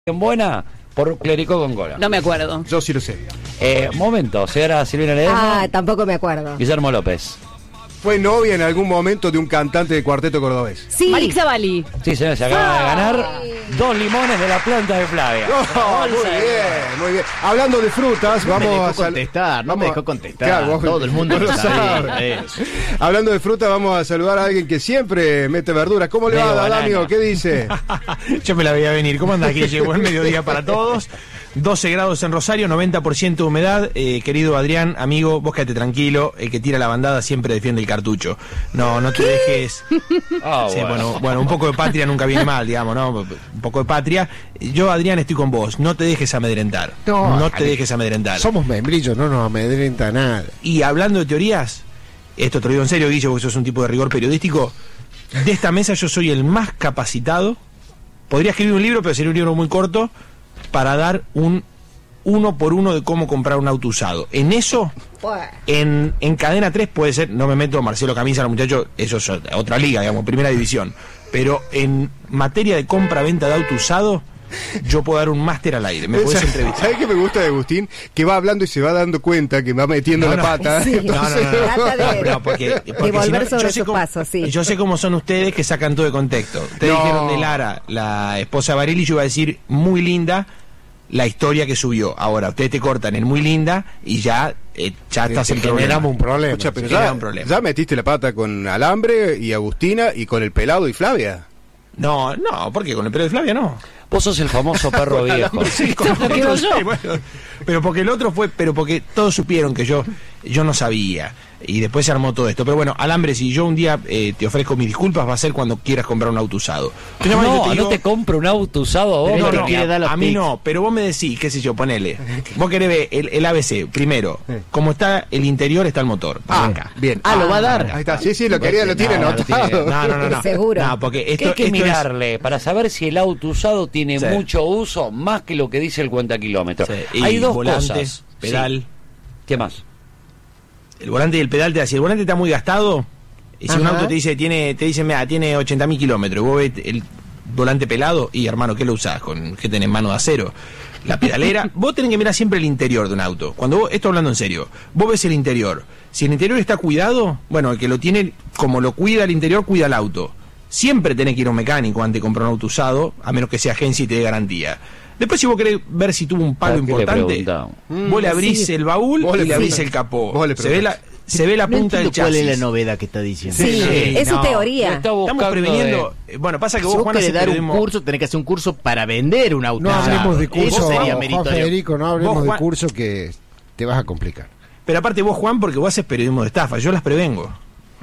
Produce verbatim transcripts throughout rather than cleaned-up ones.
En buena por Clericó con cola. No me acuerdo. Yo sí lo sé. Eh, momento, señora Silvina Ledesma. Ah, tampoco me acuerdo. Guillermo López. Fue novia en algún momento de un cantante de cuarteto cordobés. Sí. Malik Zavalli. Sí, señora, se acaba de ganar dos limones de la planta de Flavia. Oh, muy bien, muy bien. Hablando de frutas, No vamos me a dejó sal- contestar, no vamos me a- dejó contestar. Claro, vos- Todo el mundo no lo lo sabe. sabe. Eso. Hablando de fruta, vamos a saludar a alguien que siempre mete verduras. ¿Cómo le va, Medio Damio? banana. ¿Qué dice? Yo me la veía venir. ¿Cómo anda? Aquí llegó el mediodía para todos. doce grados en Rosario, noventa por ciento de humedad. Eh, querido Adrián, amigo, vos quédate tranquilo. El que tira la bandada siempre defiende el cartucho. No, no te dejes. Ah, Sí, bueno. bueno, bueno, un poco de patria nunca viene mal, digamos, ¿no? Un poco de patria. Yo, Adrián, estoy con vos. No te dejes amedrentar. No, No te Ale- dejes amedrentar. Somos membrillos, no nos amedrenta nada. Y hablando de teorías, esto te lo digo en serio, Guille, porque sos un tipo de rigor periodístico. De esta mesa yo soy el más capacitado. Podría escribir un libro, pero sería un libro muy corto, para dar un uno por uno de cómo comprar un auto usado. En eso, Bueno. en, en Cadena tres puede ser, no me meto Marcelo Camisa, los muchachos, eso es otra liga, digamos, primera división. Pero en materia de compra-venta de auto usado, yo puedo dar un máster al aire. Me podés entrevistar. ¿Sabes qué me gusta de Agustín? Que va hablando y se va dando cuenta que va metiendo No, la no. pata. Sí. No, no, no, no. Trata de- No, porque, porque de volver si no, sobre yo sé sus cómo- pasos, sí. Yo sé cómo son ustedes que sacan todo de contexto. Ustedes No. dijeron de Lara, la esposa de Varela, y yo iba a decir muy linda la historia que subió. Ahora, ustedes te cortan en muy linda y ya, eh, ya estás Te en generamos un problema. Escucha, pero Sí, ya, era un problema. ya metiste la pata con Alambre y Agustina y con el pelado y Flavia. No, no, ¿por qué? Con el pelo de Flavia no. Vos sos el famoso perro viejo. Sí, con Lo que otro, yo. sí, bueno. Pero porque el otro fue, pero porque todos supieron que yo, yo no sabía. Y después se armó todo esto. Pero bueno, Alambre, si yo un día eh, te ofrezco mis disculpas, va a ser cuando quieras comprar un auto usado. Yo No, yo te no digo- te compro un auto usado a vos. Pero No, te no, quiere a, dar los a mí tics. no, pero vos me decís, qué sé yo, ponele. Vos querés ver el, el A B C, primero, como está el interior, está el motor. Ah, Acá. bien. Ah, lo va a dar. Ahí está, sí, sí, lo quería, lo tiene No, no anotado. tiene- No, no, no, no. Seguro. No, porque ¿Qué esto, hay que esto es- mirarle para saber si el auto usado tiene Sí. mucho uso más que lo que dice el cuenta kilómetros? Sí, y Hay dos volante, cosas. pedal. Sí. ¿Qué más? El volante y el pedal te da, si el volante está muy gastado, y si un Ajá. auto te dice, tiene, te dice, mira, tiene ochenta mil kilómetros, vos ves el volante pelado, y hermano, ¿qué lo usás? ¿Con qué tenés, mano de acero? La pedalera, vos tenés que mirar siempre el interior de un auto. Cuando vos, esto hablando en serio, vos ves el interior. Si el interior está cuidado, bueno, el que lo tiene, como lo cuida el interior, cuida el auto. Siempre tenés que ir a un mecánico antes de comprar un auto usado, a menos que sea agencia y te dé garantía. Después, si vos querés ver si tuvo un palo ¿Para qué le importante, preguntamos? vos le abrís Sí. el baúl Vos le y le abrís preguntás. el capó. Vos le Se ve la, preguntás. se ve la No punta del entiendo chasis. cuál es la novedad que está diciendo. Sí, Sí, es su no, teoría. no está Estamos buscando previniendo. eh, Bueno, pasa que Si vos, vos Juan, querés haces dar un periodismo- curso, tenés que hacer un curso para vender un auto. No usado. hablemos de Eso curso, sería Juan meritorio. Federico, no hablemos Vos, de Juan- curso que te vas a complicar. Pero aparte vos, Juan, porque vos haces periodismo de estafa, yo las prevengo.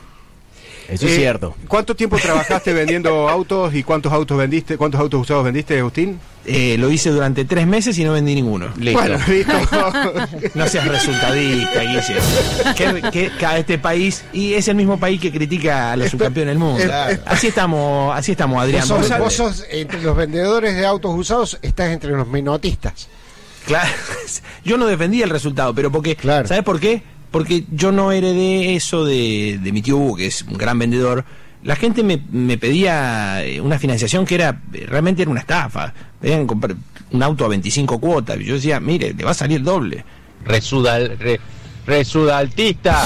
Eso es Eh, cierto. ¿Cuánto tiempo trabajaste vendiendo autos y cuántos autos vendiste? ¿Cuántos autos usados vendiste, Agustín? Eh, lo hice durante tres meses y no vendí ninguno. Listo. Bueno, listo. No seas resultadista, Guille. Que, que, que a este país, y es el mismo país que critica a los subcampeones del mundo. Claro. Así estamos, así estamos, Adrián. Vos sos, Vos- vos sos, entre los vendedores de autos usados, estás entre los menotistas. Claro, yo no defendía el resultado, pero porque, Claro. ¿sabes por qué? Porque yo no heredé eso de, de mi tío Hugo, que es un gran vendedor. La gente me, me pedía eh, una financiación que era realmente era una estafa. Pedían comprar un auto a veinticinco cuotas. Y yo decía, mire, le va a salir el doble. Resudal, re, resudaltista.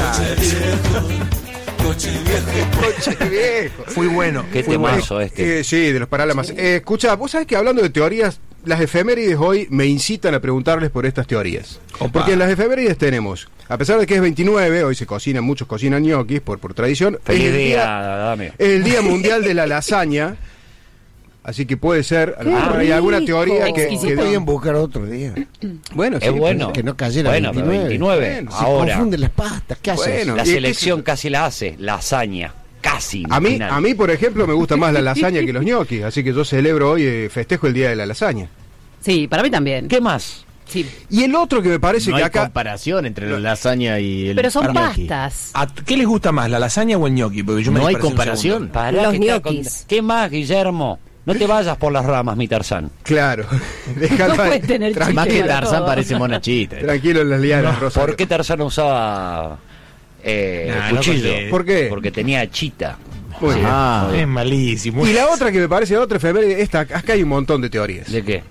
Coche viejo. Fui bueno. Qué fui bueno. temazo este. Eh, sí, de los parálamas. Eh, escucha, vos sabés que hablando de teorías, las efemérides hoy me incitan a preguntarles por estas teorías. Opa. Porque en las efemérides tenemos, a pesar de que es veintinueve, hoy se cocinan, muchos cocinan ñoquis por, por tradición. Feliz es el día, día, dame. es el Día Mundial de la Lasaña. Así que puede ser, a lo ¡Qué mejor hay alguna rico! teoría que, que Exquisito. Podían buscar otro día. bueno, sí, Es bueno. pues, Que no cayera Bueno, pero veintinueve. veintinueve. Bueno, Se ahora, confunden las pastas, ¿qué haces? Bueno. la ¿Y qué selección casi la hace. Lasaña. Casi. a mí, final. a mí, por ejemplo, me gusta más la lasaña que los ñoquis, así que yo celebro hoy, eh, festejo el Día de la Lasaña. Sí, para mí también. ¿Qué más? Sí. Y el otro que me parece No que hay acá... comparación entre la lasaña y el Pero son gnocchi. pastas. ¿A t- ¿Qué les gusta más, la lasaña o el ñoqui? Porque yo me No hay dispersé un comparación. segundo. Pará Los que está ñoquis. con- ¿Qué más, Guillermo? No te vayas por las ramas, mi Tarzán. Claro. Dejá No pa- puede tener tranqui- Más que Para Tarzán todo. parece monachita. Tranquilo en las lianas, Rosario. ¿Por qué Tarzán usaba eh, Nah, no cuchillo? conté. ¿Por qué? Porque tenía chita. Muy bien. Ah, Es malísimo. Y la otra que me parece otra efeméride, esta, acá hay un montón de teorías. ¿De qué?